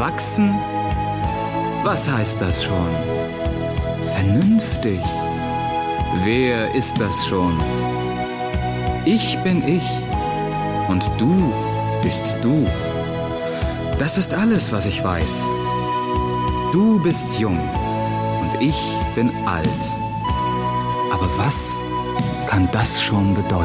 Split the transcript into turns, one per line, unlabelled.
Erwachsen? Was heißt das schon? Vernünftig? Wer ist das schon? Ich bin ich und du bist du. Das ist alles, was ich weiß. Du bist jung und ich bin alt. Aber was kann das schon bedeuten?